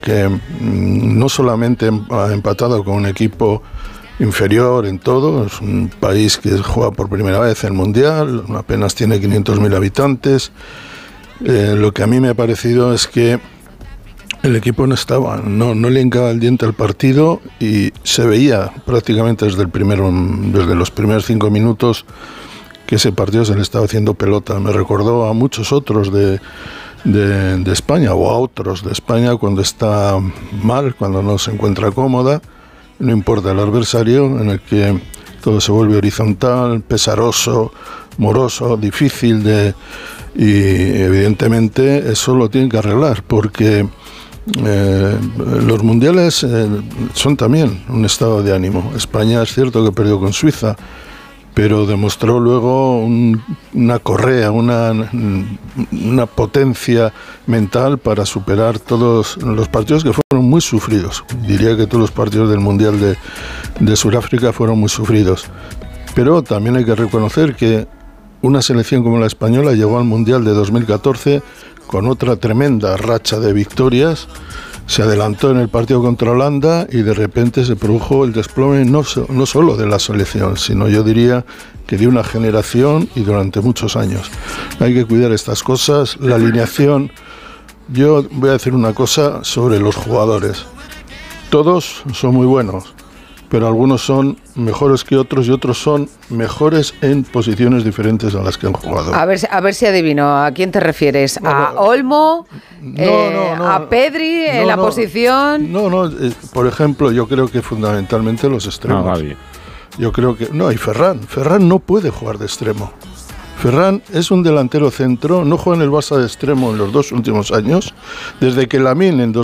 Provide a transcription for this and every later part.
que no solamente ha empatado con un equipo inferior en todo, es un país que juega por primera vez el Mundial, apenas tiene 500.000 habitantes. Lo que a mí me ha parecido es que el equipo no le hincaba el diente al partido y se veía prácticamente desde los primeros 5 minutos que ese partido se le estaba haciendo pelota. Me recordó a muchos otros de España, o a otros de España, cuando está mal, cuando no se encuentra cómoda, no importa el adversario, en el que todo se vuelve horizontal, pesaroso, moroso, difícil y evidentemente eso lo tienen que arreglar, porque los mundiales son también un estado de ánimo. España es cierto que perdió con Suiza, pero demostró luego una correa, una potencia mental para superar todos los partidos que fueron muy sufridos. Diría que todos los partidos del Mundial de Sudáfrica fueron muy sufridos. Pero también hay que reconocer que una selección como la española llegó al Mundial de 2014 con otra tremenda racha de victorias. Se adelantó en el partido contra Holanda y de repente se produjo el desplome no solo de la selección, sino yo diría que de una generación y durante muchos años. Hay que cuidar estas cosas. La alineación, yo voy a decir una cosa sobre los jugadores. Todos son muy buenos, pero algunos son mejores que otros y otros son mejores en posiciones diferentes a las que han jugado. A ver si adivino. ¿A quién te refieres? ¿A Olmo? ¿A Pedri en la posición? Por ejemplo, yo creo que fundamentalmente los extremos. Yo creo que... No, y Ferran no puede jugar de extremo. Ferran es un delantero centro, no juega en el Barça de extremo en los 2 últimos años. Desde que Lamine en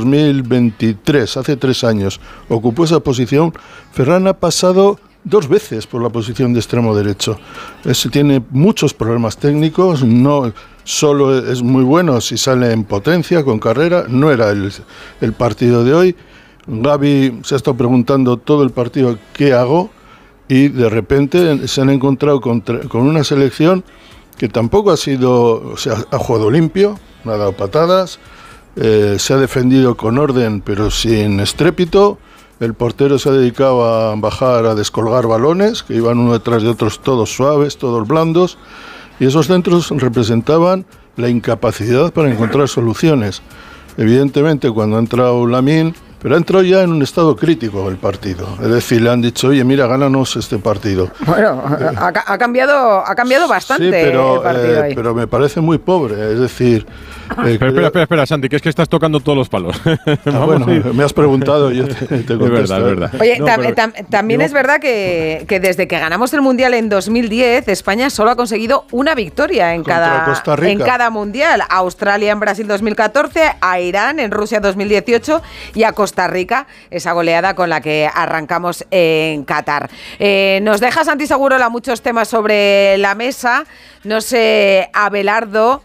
2023, hace 3 años, ocupó esa posición, Ferran ha pasado 2 veces por la posición de extremo derecho. Tiene muchos problemas técnicos, no solo es muy bueno si sale en potencia, con carrera, no era el partido de hoy. Gavi se ha estado preguntando todo el partido qué hago y de repente se han encontrado con una selección que tampoco ha jugado limpio, no ha dado patadas, se ha defendido con orden pero sin estrépito. El portero se ha dedicado a bajar, a descolgar balones que iban uno detrás de otros, todos suaves, todos blandos, y esos centros representaban la incapacidad para encontrar soluciones. Evidentemente cuando ha entrado Lamine, pero ha entrado ya en un estado crítico el partido. Es decir, le han dicho, oye, mira, gánanos este partido. Bueno, ha cambiado bastante el partido ahí. Pero me parece muy pobre. Es decir... Espera, Santi, que es que estás tocando todos los palos. Bueno, me has preguntado, yo te contesto. Es verdad. Oye, también es verdad que desde que ganamos el Mundial en 2010, España solo ha conseguido una victoria en cada Mundial. A Australia en Brasil 2014, a Irán en Rusia 2018 y a Costa Rica, esa goleada con la que arrancamos en Qatar. Nos deja Santi Segurola muchos temas sobre la mesa. No sé, Abelardo,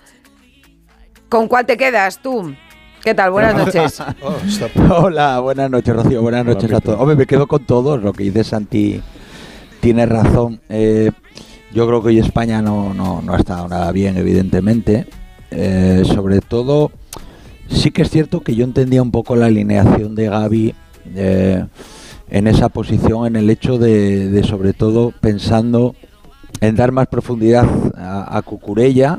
¿con cuál te quedas tú? ¿Qué tal? Buenas noches. Hola, buenas noches, Rocío. Buenas noches a todos. Hombre, me quedo con todos. Lo que dice Santi tiene razón. Yo creo que hoy España no ha estado nada bien, evidentemente. Sobre todo... Sí que es cierto que yo entendía un poco la alineación de Gavi en esa posición, en el hecho de sobre todo pensando en dar más profundidad a Cucurella,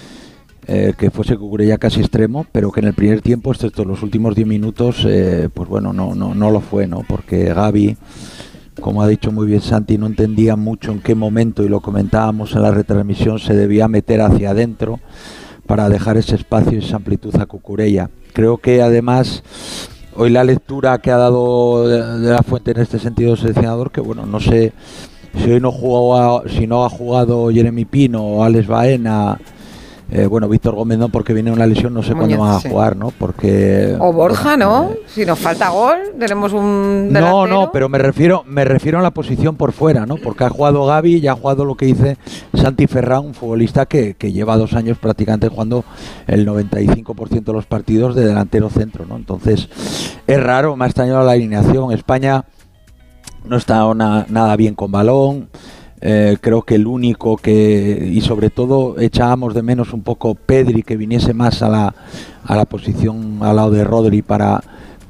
que fuese Cucurella casi extremo, pero que en el primer tiempo, excepto los últimos 10 minutos, pues bueno, no lo fue, ¿no? Porque Gavi, como ha dicho muy bien Santi, no entendía mucho en qué momento, y lo comentábamos en la retransmisión, se debía meter hacia adentro para dejar ese espacio y esa amplitud a Cucurella. Creo que además hoy la lectura que ha dado de la Fuente en este sentido el seleccionador, que bueno, no sé si hoy si no ha jugado Jeremy Pino o Alex Baena, bueno, Víctor Gómez no, porque viene una lesión, no sé cuándo va a jugar, ¿no? Porque o Borja, ¿no? Si nos falta gol, tenemos un delantero. No, pero me refiero a la posición por fuera, ¿no? Porque ha jugado Gavi y ha jugado lo que dice Santi Ferran, un futbolista que lleva 2 años prácticamente jugando el 95% de los partidos de delantero centro, ¿no? Entonces, es raro, me ha extrañado la alineación. España no está nada bien con balón. Creo que el único y sobre todo echábamos de menos un poco Pedri, que viniese más a la posición al lado de Rodri para